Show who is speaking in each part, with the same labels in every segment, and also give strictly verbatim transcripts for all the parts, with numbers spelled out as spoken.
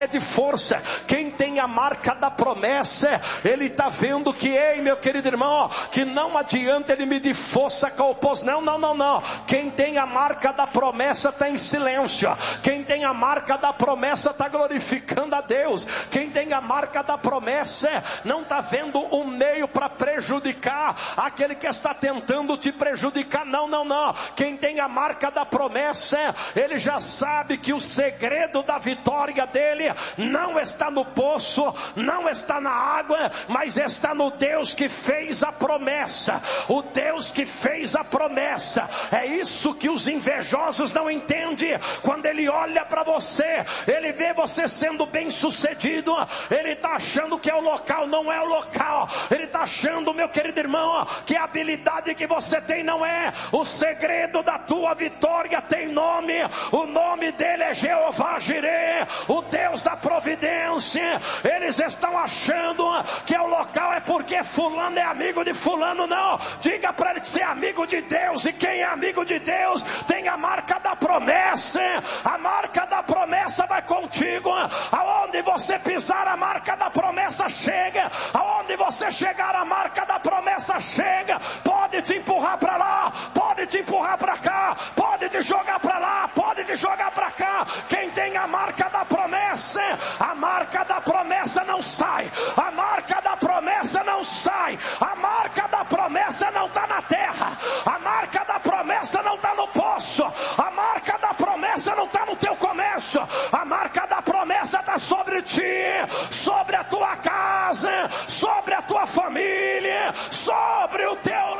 Speaker 1: de força. Quem tem a marca da promessa, ele está vendo que, ei, meu querido irmão, que não adianta ele medir força com o oposto. Não, não, não, não. Quem tem a marca da promessa está em silêncio. Quem tem a marca da promessa está glorificando a Deus. Quem tem a marca da promessa não está vendo um meio para prejudicar aquele que está tentando te prejudicar. Não, não, não. Quem tem a marca da promessa, ele já sabe que o segredo da vitória dele não está no poço, não está na água, mas está no Deus que fez a promessa. O Deus que fez a promessa. É isso que os invejosos não entendem. Quando ele olha para você, ele vê você sendo bem sucedido, ele está achando que é o local, não é o local. Ele está achando, meu querido irmão, que a habilidade que você tem não é. O segredo da tua vitória tem nome. O nome dele é Jeová Jireh, o Deus da providência. Eles estão achando que o local é porque fulano é amigo de fulano. Não, diga para ele que você é amigo de Deus, e quem é amigo de Deus tem a marca da promessa. A marca da promessa vai contigo. Aonde você pisar, a marca da promessa chega. Aonde você chegar, a marca da promessa chega. Pode te empurrar para lá, pode te empurrar para cá, pode te jogar para lá, pode te jogar para cá. Quem tem a marca da promessa, a marca da promessa não sai. A marca da promessa não sai. A marca da promessa não está na terra. A marca da promessa não está no poço. A marca da promessa não está no teu comércio. A marca da promessa está sobre ti, sobre a tua casa, sobre a tua família, sobre o teu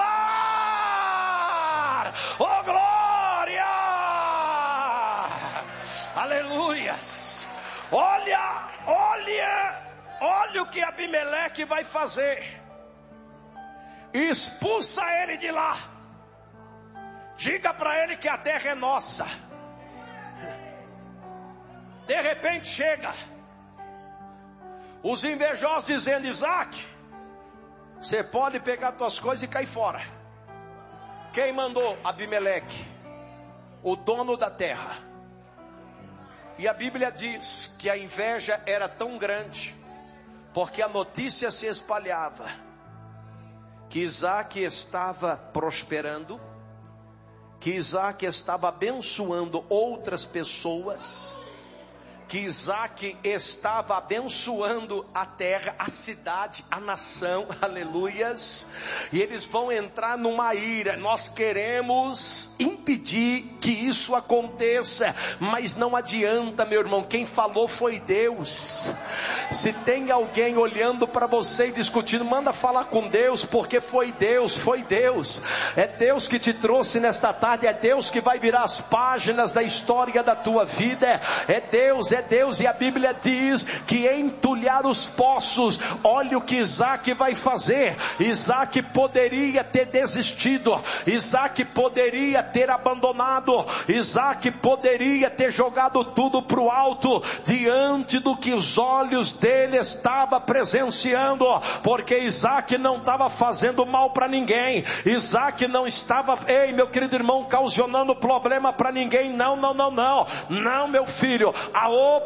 Speaker 1: lar. Oh, glória! Aleluias! Olha, olha, olha o que Abimeleque vai fazer. Expulsa ele de lá. Diga para ele que a terra é nossa. De repente chega os invejosos dizendo: Isaac, você pode pegar tuas coisas e cair fora. Quem mandou? Abimeleque, o dono da terra. E a Bíblia diz que a inveja era tão grande, porque a notícia se espalhava, que Isaac estava prosperando, que Isaac estava abençoando outras pessoas, que Isaac estava abençoando a terra, a cidade, a nação, aleluias. E eles vão entrar numa ira. Nós queremos impedir que isso aconteça, mas não adianta, meu irmão. Quem falou foi Deus. Se tem alguém olhando para você e discutindo, manda falar com Deus, porque foi Deus, foi Deus. É Deus que te trouxe nesta tarde, é Deus que vai virar as páginas da história da tua vida. É Deus, é Deus. E a Bíblia diz que entulhar os poços, olha o que Isaac vai fazer. Isaac poderia ter desistido, Isaac poderia ter abandonado, Isaac poderia ter jogado tudo para o alto, diante do que os olhos dele estavam presenciando, porque Isaac não estava fazendo mal para ninguém, Isaac não estava, ei meu querido irmão, causando problema para ninguém. Não, não, não, não, não, meu filho. A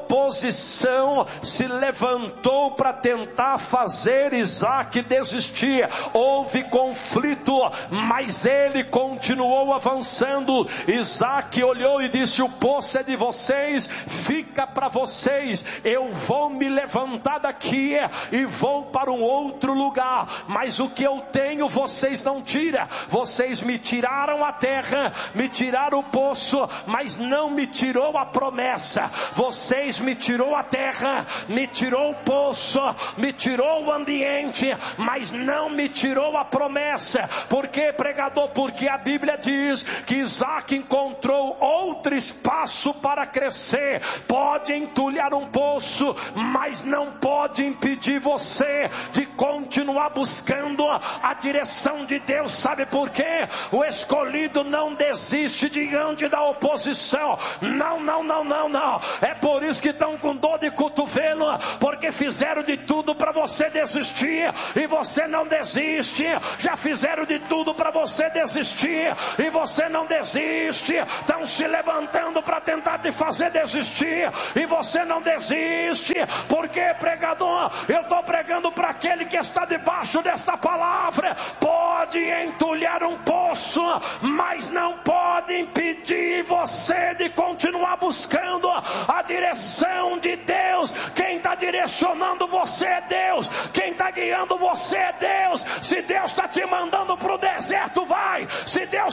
Speaker 1: oposição se levantou para tentar fazer Isaac desistir. Houve conflito, mas ele continuou avançando. Isaac olhou e disse: o poço é de vocês, fica para vocês. Eu vou me levantar daqui e vou para um outro lugar, mas o que eu tenho vocês não tiram. Vocês me tiraram a terra, me tiraram o poço, mas não me tirou a promessa. Vocês me tirou a terra, me tirou o poço, me tirou o ambiente, mas não me tirou a promessa. Por quê, pregador? Porque a Bíblia diz que Isaac encontrou outro espaço para crescer. Pode entulhar um poço, mas não pode impedir você de continuar buscando a direção de Deus. Sabe por quê? O escolhido não desiste diante da oposição. Não, não, não, não, não. É por por isso que estão com dor de cotovelo, porque fizeram de tudo para você desistir, e você não desiste. Já fizeram de tudo para você desistir, e você não desiste. Estão se levantando para tentar te fazer desistir, e você não desiste. Porque, pregador, eu estou pregando para aquele que está debaixo desta palavra. Pode entulhar um poço, mas não pode impedir você de continuar buscando a direção de Deus. Quem está direcionando você é Deus. Quem está guiando você é Deus. Se Deus está te mandando para o deserto, vai. Se Deus